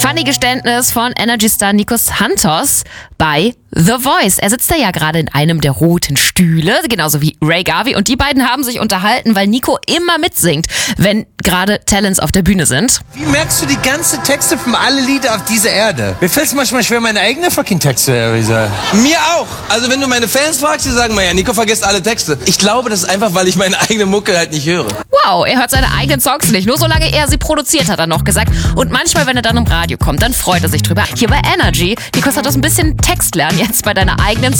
Funny Geständnis von Energy-Star Nikos Santos bei The Voice. Er sitzt da ja gerade in einem der roten Stühle, genauso wie Ray Garvey. Und die beiden haben sich unterhalten, weil Nico immer mitsingt, wenn gerade Talents auf der Bühne sind. Wie merkst du die ganzen Texte von allen Lieder auf dieser Erde? Mir fällt es manchmal schwer, meine eigenen fucking Texte zu sagen. Mir auch. Also wenn du meine Fans fragst, die sagen mal, ja, Nico vergisst alle Texte. Ich glaube, das ist einfach, weil ich meine eigene Mucke halt nicht höre. Wow, er hört seine eigenen Songs nicht, nur solange er sie produziert, hat er noch gesagt. Und manchmal, wenn er dann im Radio kommt, dann freut er sich drüber. Hier bei Energy, Nikos hat das ein bisschen Text lernen jetzt bei deiner eigenen